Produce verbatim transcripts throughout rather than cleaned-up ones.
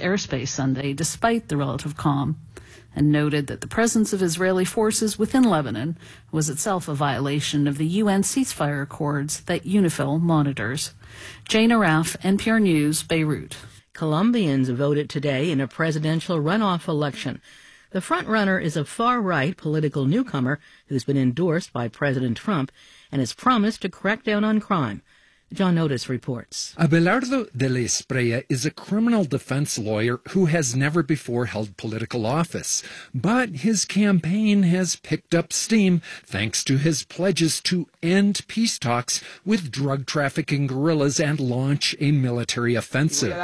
airspace Sunday despite the relative calm, and noted that the presence of Israeli forces within Lebanon was itself a violation of the U N ceasefire accords that UNIFIL monitors. Jane Araf, N P R News, Beirut. Colombians voted today in a presidential runoff election. The frontrunner is a far-right political newcomer who's been endorsed by President Trump and has promised to crack down on crime. John Otis reports. Abelardo de la Espriella is a criminal defense lawyer who has never before held political office, but his campaign has picked up steam thanks to his pledges to end peace talks with drug trafficking guerrillas and launch a military offensive.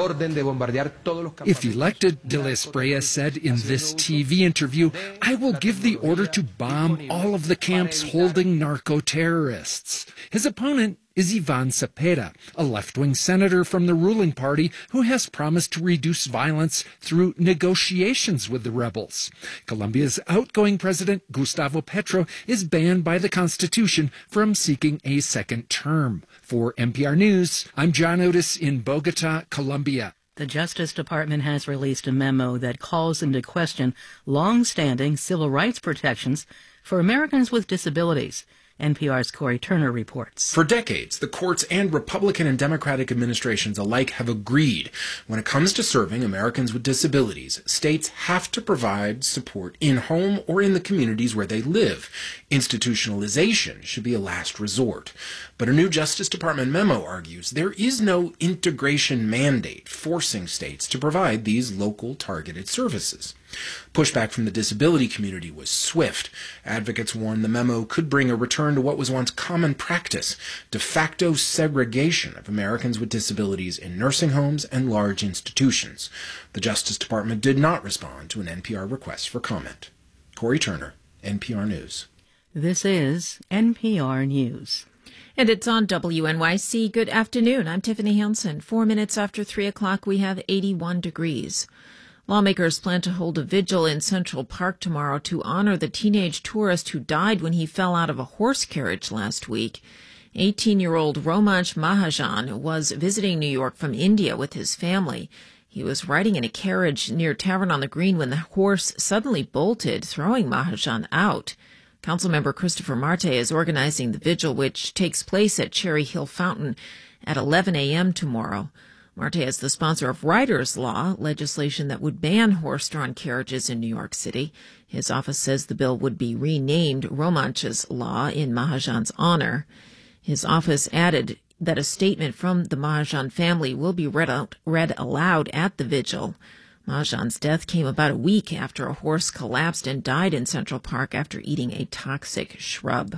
If elected, de la Espriella said in this T V interview, "I will give the order to bomb all of the camps holding narco-terrorists." His opponent is Ivan Cepeda, a left-wing senator from the ruling party who has promised to reduce violence through negotiations with the rebels. Colombia's outgoing president, Gustavo Petro, is banned by the Constitution from seeking a second term. For N P R News, I'm John Otis in Bogota, Colombia. The Justice Department has released a memo that calls into question long-standing civil rights protections for Americans with disabilities. N P R's Corey Turner reports. For decades, the courts and Republican and Democratic administrations alike have agreed when it comes to serving Americans with disabilities, states have to provide support in home or in the communities where they live. Institutionalization should be a last resort. But a new Justice Department memo argues there is no integration mandate forcing states to provide these local targeted services. Pushback from the disability community was swift. Advocates warn the memo could bring a return to what was once common practice, de facto segregation of Americans with disabilities in nursing homes and large institutions. The Justice Department did not respond to an N P R request for comment. Corey Turner, N P R News. This is N P R News. And it's on W N Y C. Good afternoon. I'm Tiffany Hansen. Four minutes after three o'clock, we have eighty-one degrees. Lawmakers plan to hold a vigil in Central Park tomorrow to honor the teenage tourist who died when he fell out of a horse carriage last week. eighteen-year-old Romansh Mahajan was visiting New York from India with his family. He was riding in a carriage near Tavern on the Green when the horse suddenly bolted, throwing Mahajan out. Councilmember Christopher Marte is organizing the vigil, which takes place at Cherry Hill Fountain at eleven a.m. tomorrow. Marte is the sponsor of Riders Law, legislation that would ban horse-drawn carriages in New York City. His office says the bill would be renamed Romansh's Law in Mahajan's honor. His office added that a statement from the Mahajan family will be read out, read aloud at the vigil. Mahajan's death came about a week after a horse collapsed and died in Central Park after eating a toxic shrub.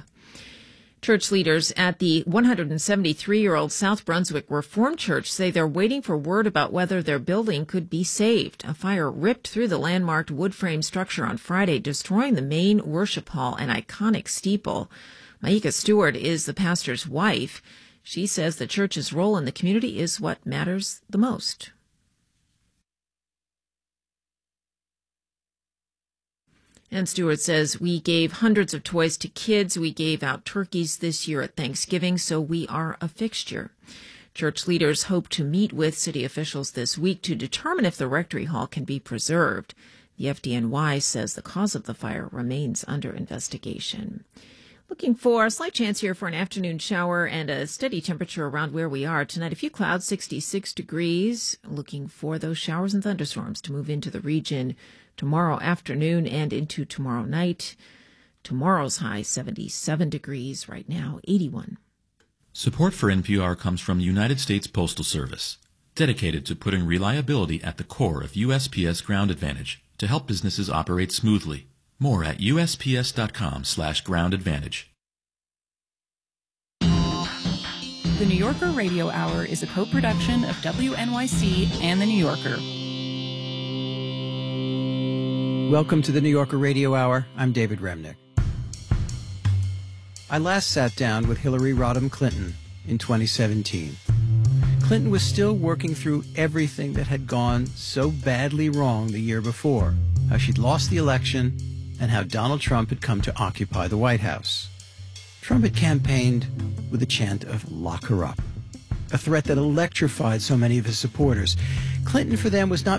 Church leaders at the one hundred seventy-three-year-old South Brunswick Reformed Church say they're waiting for word about whether their building could be saved. A fire ripped through the landmarked wood frame structure on Friday, destroying the main worship hall and iconic steeple. Maika Stewart is the pastor's wife. She says the church's role in the community is what matters the most. And Stewart says, we gave hundreds of toys to kids. We gave out turkeys this year at Thanksgiving, so we are a fixture. Church leaders hope to meet with city officials this week to determine if the rectory hall can be preserved. The F D N Y says the cause of the fire remains under investigation. Looking for a slight chance here for an afternoon shower and a steady temperature around where we are tonight. A few clouds, sixty-six degrees. Looking for those showers and thunderstorms to move into the region tomorrow afternoon and into tomorrow night. Tomorrow's high, seventy-seven degrees. Right now, eighty-one. Support for N P R comes from United States Postal Service, dedicated to putting reliability at the core of U S P S Ground Advantage to help businesses operate smoothly. More at U S P S dot com slash ground advantage. The New Yorker Radio Hour is a co-production of W N Y C and The New Yorker. Welcome to the New Yorker Radio Hour. I'm David Remnick. I last sat down with Hillary Rodham Clinton in twenty seventeen. Clinton was still working through everything that had gone so badly wrong the year before, how she'd lost the election, and how Donald Trump had come to occupy the White House. Trump had campaigned with a chant of "lock her up," a threat that electrified so many of his supporters. Clinton, for them, was not